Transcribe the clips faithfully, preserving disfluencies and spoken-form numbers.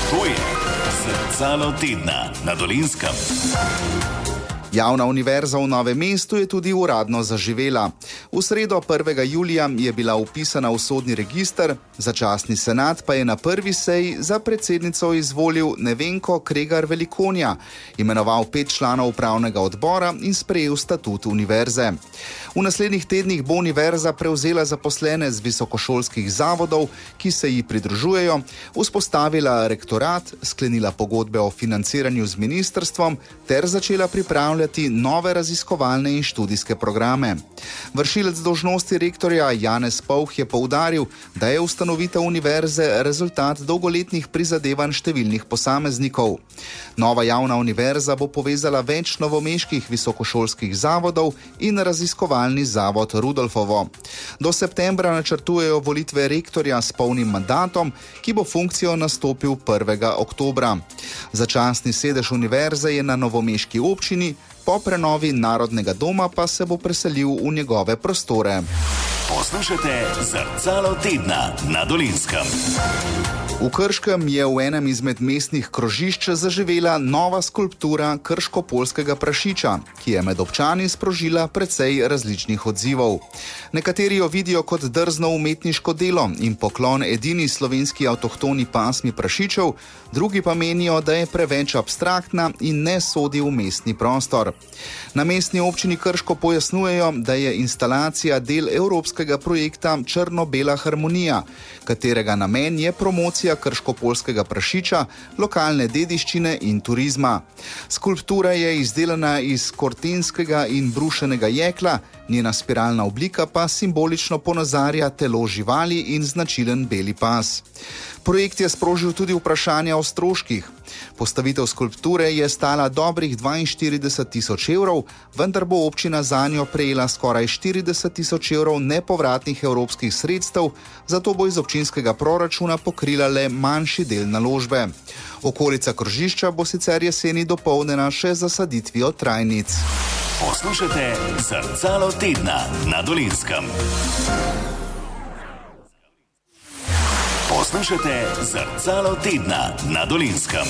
To je Zrcalo tedna na Dolenjskem. Javna univerza v Novem mestu je tudi uradno zaživela. V sredo prvega julija je bila vpisana v sodni register, začasni senat pa je na prvi seji za predsednico izvolil Nevenko Kregar Velikonja, imenoval pet članov upravnega odbora in sprejel statut univerze. V naslednjih tednih bo univerza prevzela zaposlene z visokošolskih zavodov, ki se ji pridružujejo, vzpostavila rektorat, sklenila pogodbe o financiranju z ministrstvom ter začela pripravljati nove raziskovalne in študijske programe. Vršilec dolžnosti rektorja Janez Povh je poudaril, da je ustanovitev univerze rezultat dolgoletnih prizadevanj številnih posameznikov. Nova javna univerza bo povezala več novomeških visokošolskih zavodov in raziskovalni zavod Rudolfovo. Do septembra načrtujejo volitve rektorja s polnim mandatom, ki bo funkcijo nastopil prvega oktobra. Začasni sedež univerze je na novomeški občini, po prenovi Narodnega doma pa se bo preselil v njegove prostore. Poslušate Zrcalo tedna na Dolenjskem. V Krškem je v enem izmed mestnih krožišč zaživela nova skulptura krško-poljskega prašiča, ki je med občani sprožila precej različnih odzivov. Nekateri jo vidijo kot drzno umetniško delo in poklon edini slovenski avtohtoni pasmi prašičev, drugi pa menijo, da je preveč abstraktna in ne sodi v mestni prostor. Na mestni občini Krško pojasnjujejo, da je instalacija del evropskega projekta Črno-bela harmonija, katerega namen je promocija krško-poljskega prašiča, lokalne dediščine in turizma. Skulptura je izdelana iz kortenskega in brušenega jekla, njena spiralna oblika pa simbolično ponazarja telo živali in značilen beli pas. Projekt je sprožil tudi vprašanja o stroških. Postavitev skulpture je stala dobrih dvainštirideset tisoč evrov, vendar bo občina zanjo prejela skoraj štirideset tisoč evrov nepovratnih evropskih sredstev, zato bo iz občinskega proračuna pokrila le manjši del naložbe. Okolica krožišča bo sicer jeseni dopolnjena še z zasaditvijo trajnic. Poslušate Zrcalo tedna na Dolenjskem. Poslušate Zrcalo tedna na Dolenjskem.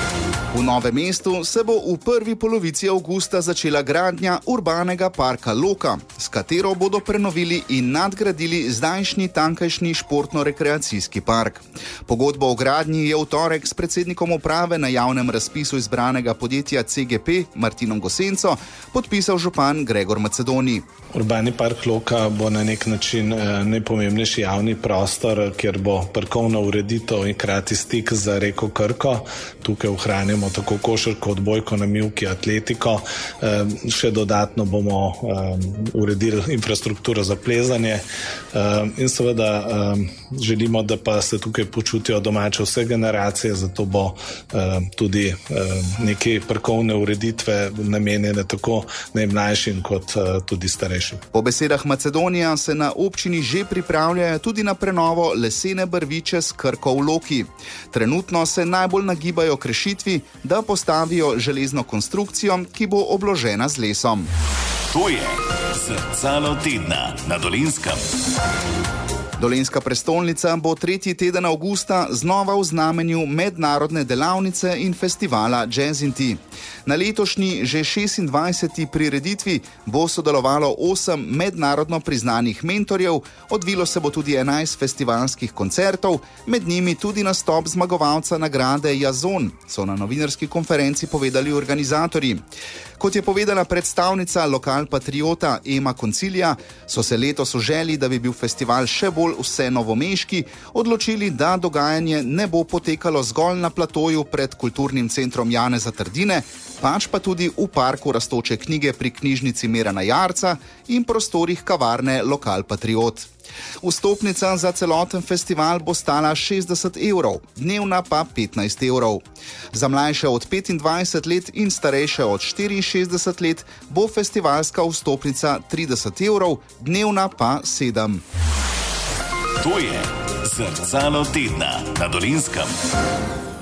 V Novem mestu se bo v prvi polovici avgusta začela gradnja urbanega parka Loka, s katero bodo prenovili in nadgradili zdajšnji tankajšnji športno-rekreacijski park. Pogodbo o gradnji je v torek s predsednikom uprave na javnem razpisu izbranega podjetja C G P Martinom Gosenco podpisal župan Gregor Macedoni. Urbani park Loka bo na nek način eh, najpomembnejši javni prostor, kjer bo parkovna ureditev in krati stik za reko Krko. Tukaj ohranjamo tako košarko, odbojko na mivki, atletiko. E, še dodatno bomo e, uredili infrastrukturo za plezanje e, in seveda e, želimo, da pa se tukaj počutijo domače vse generacije, zato bo e, tudi e, neke parkovne ureditve namenjene tako najmlajšim kot e, tudi starejšim. Po besedah Macedonija se na občini že pripravljajo tudi na prenovo lesene brviče s Krko v Loki. Trenutno se najbolj nagibajo k rešitvi, da postavijo železno konstrukcijo, ki bo obložena z lesom. To je Zrcalo tedna na Dolenjskem. Dolenjska prestolnica bo tretji teden avgusta znova v znamenju mednarodne delavnice in festivala Jazz in Tea. Na letošnji že šestindvajseti prireditvi bo sodelovalo osem mednarodno priznanih mentorjev, odvilo se bo tudi enajst festivalskih koncertov, med njimi tudi nastop zmagovalca nagrade Jazon, so na novinarski konferenci povedali organizatorji. Kot je povedala predstavnica Lokal Patriota Ema Koncilija, so se letos v želji, da bi bil festival še bolj vse novomeški, odločili, da dogajanje ne bo potekalo zgolj na platoju pred kulturnim centrom Janeza Trdine, pač pa tudi v parku rastoče knjige pri knjižnici Mirana Jarca in prostorih kavarne Lokal Patriot. Vstopnica za celoten festival bo stala šestdeset evrov, dnevna pa petnajst evrov. Za mlajše od petindvajset let in starejše od štiriinšestdeset let bo festivalska vstopnica trideset evrov, dnevna pa sedem. To je Zrcalo tedna na Dolenjskem.